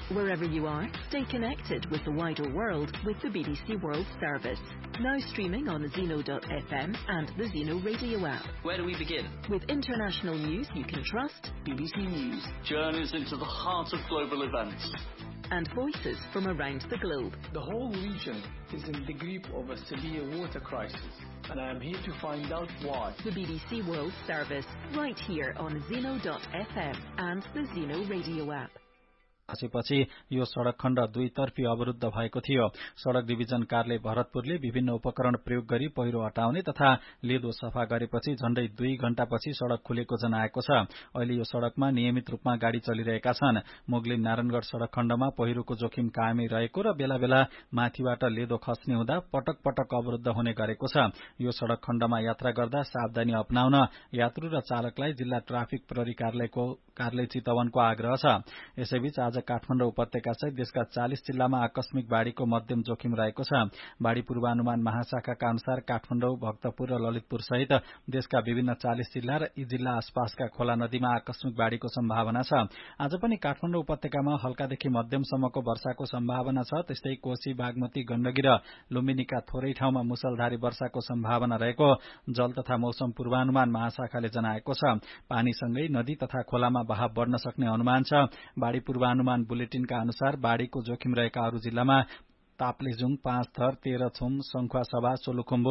Wherever you are, stay connected with the wider world with the BBC World Service. Now streaming on Zeno.fm and the Zeno Radio app. Where do we begin? With international news you can trust. BBC News. Journeys into the heart of global events. And voices from around the globe. The whole region is in the grip of a severe water crisis, and I am here to find out why. The BBC World Service, right here on Zeno.fm and the Zeno Radio app. पछि यो सड़क खण्ड दुईतर्फी अवरुद्ध भएको थियो। सड़क division कार्यालय भरतपुरले विभिन्न उपकरण प्रयोग गरी पहिरो हटाउने तथा लेदो सफा गरेपछि झण्डै 2 घण्टापछि सड़क खुलेको जनाएको छ। अहिले यो सड़कमा नियमित रूपमा गाड़ी चलिरहेका छन्। मुगलिन नारायणगढ़ सड़क खण्डमा पहिरोको जोखिम कायमै रहेको र बेला बेला माथिबाट लेदो खस्ने हुँदा पटक पटक अवरुद्ध हुने गरेको छ। यो सड़क खण्डमा यात्रा गर्दा सावधानी अपनाउन यात्रु र चालकलाई जिल्ला ट्राफिक प्रहरी कार्यालय चितवनको आग्रह छ। यसैबीच आज काठमाडौँ उपत्यका सहित देशका 40 जिल्लामा आकस्मिक बाढ़ीको मध्यम जोखिम रहेको छ। बाढ़ी पूर्वानुमान महाशाखाका अनुसार काठमाडौँ, भक्तपुर र ललितपुर सहित देशका विभिन्न 40 जिल्ला र यी जिल्ला आसपासका खोला नदीमा आकस्मिक बाढ़ीको सम्भावना छ। आज पनि काठमाडौँ उपत्यकामा हल्कादेखि मध्यमसम्मको वर्षाको सम्भावना छ। त्यस्तै कोशी, बागमती, गण्डकी र लुम्बिनीका थोरै ठाउँमा मुसलधारी वर्षाको सम्भावना रहेको जल तथा मौसम पूर्वानुमान महाशाखाले जनाएको छ। पानीसँगै नदी तथा खोलामा बहाव बढ्न सक्ने अनुमान छ। बाढ़ी पूर्वानुमान बुलेटिनका अनुसार बाढ़ीको जोखिम रहेका अरू जिल्लामा ताप्लेजुङ, पाँचथर, तेह्रथुम, सङ्खुवासभा, सोलुखुम्बु,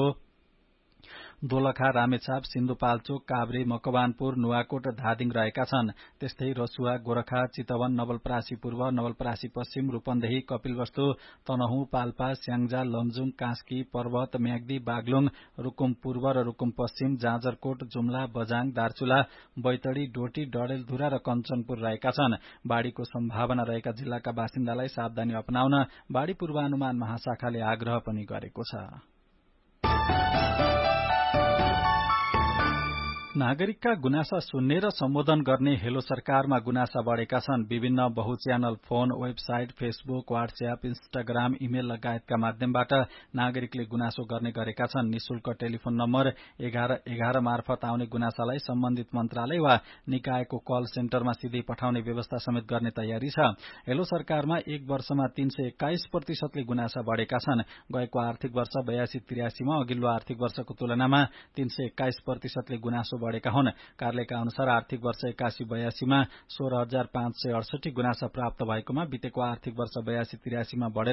दोलखा, रामेछाप, सिन्धुपाल्चोक, काभ्रे, मकवानपुर, नुवाकोट, धादिङ रहेका छन्। त्यस्तै रसुवा, गोरखा, चितवन, नवलपरासी पूर्व, नवलपरासी पश्चिम, रूपन्देही, कपिलवस्तु, तनहुँ, पाल्पा, स्याङ्जा, लमजुङ, कास्की, पर्वत, म्याग्दी, बागलुङ, रुकुम पूर्व र रुकुम पश्चिम, जाजरकोट, जुम्ला, बजाङ, दार्चुला, बैतडी, डोटी, डडेलधुरा र कञ्चनपुर रहेका छन्। बाढ़ीको सम्भावना रहेका जिल्लाका बासिन्दालाई सावधानी अपनाउन बाढ़ी पूर्वानुमान महाशाखाले आग्रह पनि गरेको छ। नागरिकका गुनासा सुन्ने र सम्बोधन गर्ने हेलो सरकारमा गुनासा बढ़ेका छन्। विभिन्न बहुच्यानल phone, website, Facebook, WhatsApp, Instagram, email लगायतका माध्यमबाट नागरिकले गुनासो गर्ने गरेका छन्। निशुल्क टेलिफोन नम्बर 1111 मार्फत आउने गुनासालाई सम्बन्धित मन्त्रालय वा निकायको कल सेन्टरमा सिधै पठाउने व्यवस्था समेत गर्ने तयारी छ। हेलो सरकारमा एक वर्षमा 321% ले गुनासा बढ़ेका छन्। गएको आर्थिक वर्ष 82-83 मा अघिल्लो आर्थिक वर्षको तुलनामा 321% ले गुनासो बढ़ेका हुन्। कार्यालयका अनुसार आर्थिक वर्ष 81-82 मा 16,568 गुनासा प्राप्त भएकोमा बितेको आर्थिक वर्ष 82-83 मा